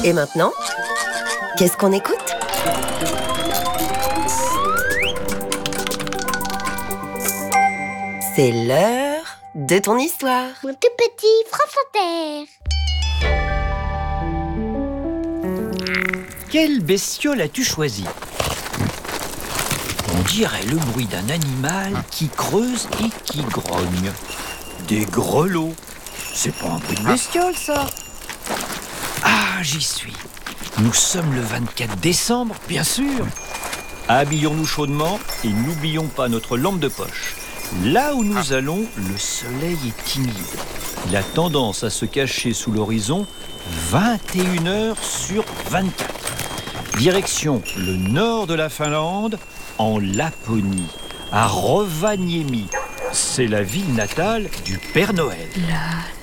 Et maintenant, qu'est-ce qu'on écoute? C'est l'heure de ton histoire. Mon tout petit France Inter. Quelle bestiole as-tu choisi? On dirait le bruit d'un animal qui creuse et qui grogne. Des grelots. C'est pas un bruit de bestiole, ça. Ah, j'y suis. Nous sommes le 24 décembre, bien sûr. Habillons-nous chaudement et n'oublions pas notre lampe de poche. Là où nous allons, le soleil est timide. Il a tendance à se cacher sous l'horizon 21 heures sur 24. Direction le nord de la Finlande, en Laponie, à Rovaniemi. C'est la ville natale du Père Noël.